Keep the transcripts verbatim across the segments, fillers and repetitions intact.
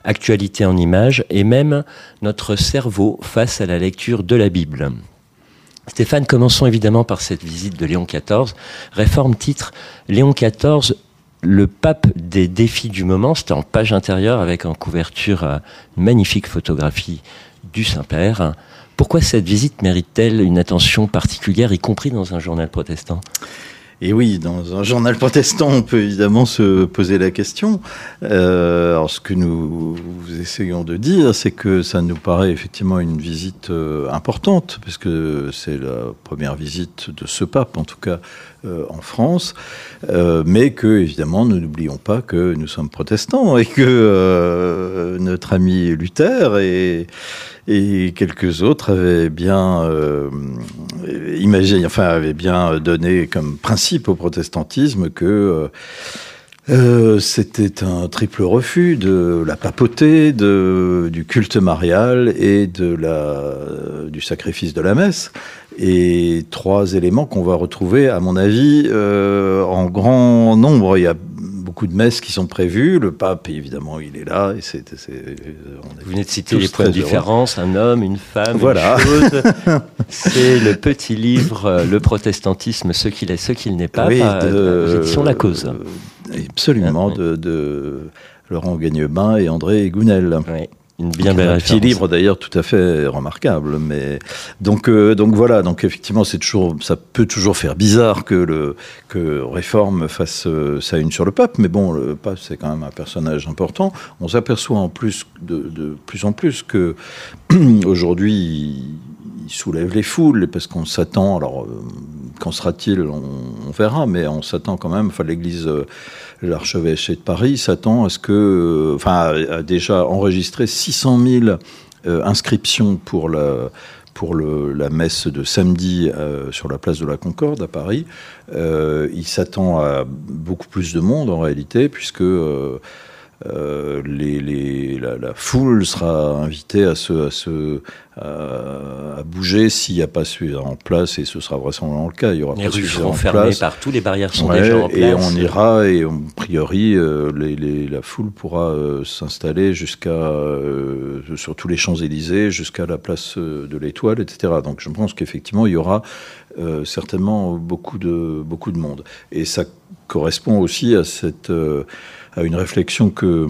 actualité en images et même notre cerveau face à la lecture de la Bible. Stéphane, commençons évidemment par cette visite de Léon quatorze. Réforme titre Léon quatorze, le pape des défis du moment. C'était en page intérieure avec en couverture une magnifique photographie du Saint-Père. Pourquoi cette visite mérite-t-elle une attention particulière, y compris dans un journal protestant ? Et oui, dans un journal protestant, on peut évidemment se poser la question. Euh, alors, ce que nous essayons de dire, c'est que ça nous paraît effectivement une visite euh, importante, parce que c'est la première visite de ce pape, en tout cas euh, en France, euh, mais que, évidemment, nous n'oublions pas que nous sommes protestants et que euh, notre ami Luther et Et quelques autres avaient bien euh, imaginé, enfin avaient bien donné comme principe au protestantisme que euh, euh, c'était un triple refus de la papauté, de, du culte marial et de la, du sacrifice de la messe. Et trois éléments qu'on va retrouver, à mon avis, euh, en grand nombre. Il y a beaucoup de messes qui sont prévues. Le pape, évidemment, il est là. Et c'est, c'est, Vous venez de citer les points de différence, un homme, une femme, voilà. Une chose. C'est le petit livre, Le protestantisme, ce qu'il est, ce qu'il n'est pas, oui, par, de, aux éditions La Cause. Absolument, ah, oui. de, de Laurent Gagnebain et André Gounel. Oui. Une bien belle un petit livre d'ailleurs tout à fait remarquable, mais donc euh, donc voilà, donc effectivement c'est toujours, ça peut toujours faire bizarre que le que Réforme fasse euh, sa une sur le pape, mais bon, le pape c'est quand même un personnage important. On s'aperçoit en plus de, de plus en plus que aujourd'hui il, il soulève les foules parce qu'on s'attend. Alors euh, qu'en sera-t-il, on, on verra, mais on s'attend quand même. Enfin, l'Église euh, L'archevêché de Paris s'attend à ce que, euh, enfin, a déjà enregistré six cent mille euh, inscriptions pour la, pour le, la messe de samedi euh, sur la place de la Concorde à Paris. Euh, il s'attend à beaucoup plus de monde en réalité, puisque euh, euh, les, les, la, la foule sera invitée à se, à se à, à bouger s'il n'y a pas suffisamment de place, et ce sera vraisemblablement le cas. Il y aura les pas rues suffisamment seront de fermées place. partout, les barrières sont Ouais, déjà en place. Et on ira, et a priori, euh, les, les, la foule pourra euh, s'installer jusqu'à euh, sur tous les Champs-Élysées, jusqu'à la place de l'Étoile, et cetera. Donc je pense qu'effectivement, il y aura euh, certainement beaucoup de, beaucoup de monde. Et ça correspond aussi à cette... Euh, à une réflexion que,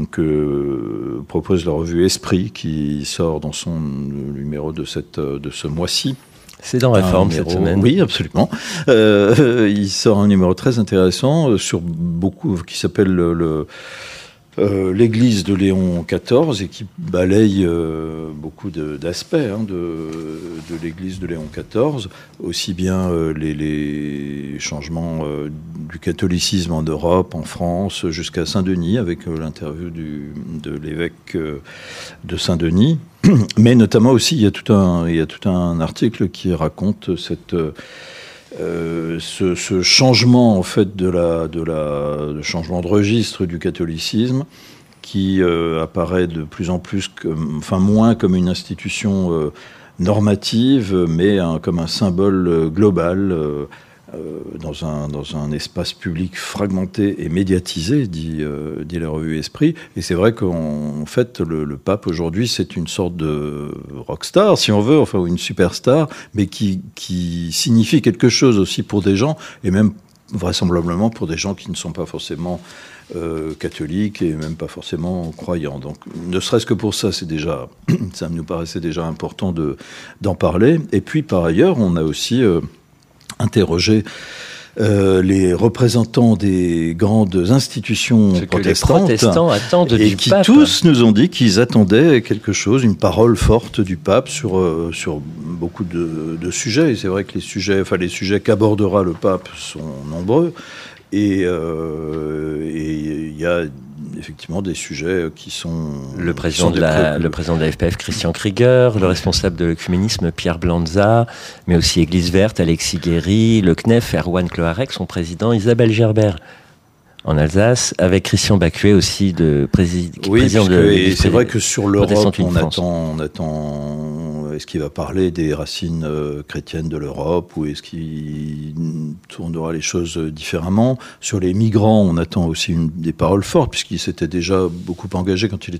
que propose la revue Esprit, qui sort dans son numéro de, cette, de ce mois-ci. C'est dans Réforme numéro, cette semaine. Oui, absolument. Euh, il sort un numéro très intéressant sur beaucoup, qui s'appelle le, le Euh, l'Église de Léon quatorze, et qui balaye euh, beaucoup de, d'aspects hein, de, de l'Église de Léon quatorze, aussi bien euh, les, les changements euh, du catholicisme en Europe, en France, jusqu'à Saint-Denis, avec euh, l'interview du, de l'évêque euh, de Saint-Denis. Mais notamment aussi, il y a tout un, il y a tout un article qui raconte cette... Euh, Euh, ce, ce changement en fait de la, de la, le changement de registre du catholicisme, qui euh, apparaît de plus en plus, comme, enfin moins comme une institution euh, normative, mais un, comme un symbole global euh, euh, dans un dans un espace public fragmenté et médiatisé, dit euh, dit la revue Esprit. Et c'est vrai qu'en en fait le, le pape aujourd'hui c'est une sorte de rockstar, si on veut, enfin ou une superstar, mais qui qui signifie quelque chose aussi pour des gens, et même vraisemblablement pour des gens qui ne sont pas forcément euh, catholiques et même pas forcément croyants. Donc ne serait-ce que pour ça, c'est déjà ça nous paraissait déjà important de d'en parler. Et puis par ailleurs, on a aussi euh, interroger euh, les représentants des grandes institutions Ce protestantes, que les protestants attendent et du qui pape. tous nous ont dit qu'ils attendaient quelque chose, une parole forte du pape sur euh, sur beaucoup de, de sujets. Et c'est vrai que les sujets, enfin les sujets qu'abordera le pape sont nombreux, et euh, et il y a effectivement des sujets qui sont... Le président, sont de la, le président de la F P F, Christian Krieger, le responsable de l'œcuménisme, Pierre Blanza, mais aussi Église Verte, Alexis Guéry, le C N E F, Erwan Cloarec, son président, Isabelle Gerbert, en Alsace, avec Christian Bacuet aussi, de prési- oui, président puisque, de... et c'est vrai que sur l'Europe, on France. attend, on attend... Est-ce qu'il va parler des racines euh, chrétiennes de l'Europe, ou est-ce qu'il tournera les choses différemment? Sur les migrants, on attend aussi une, des paroles fortes, puisqu'il s'était déjà beaucoup engagé quand il était